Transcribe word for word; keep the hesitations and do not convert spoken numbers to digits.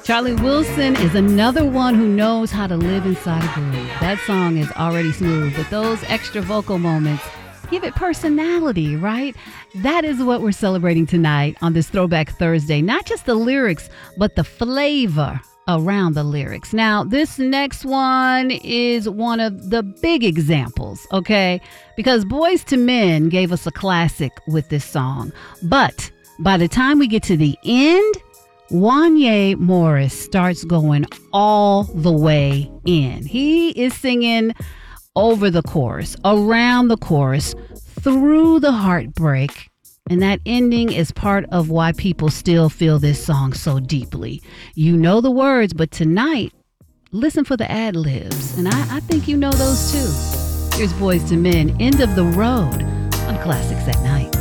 Charlie Wilson is another one who knows how to live inside a groove. That song is already smooth, but those extra vocal moments give it personality, right? That is what we're celebrating tonight on this Throwback Thursday. Not just the lyrics, but the flavor around the lyrics. Now, this next one is one of the big examples, okay? Because Boyz two Men gave us a classic with this song. But by the time we get to the end, Wanya Morris starts going all the way in. He is singing over the chorus, around the chorus, through the heartbreak. And that ending is part of why people still feel this song so deeply. You know the words, but tonight, listen for the ad-libs. And I, I think you know those too. Here's Boyz two Men, End of the Road on Classics at Night.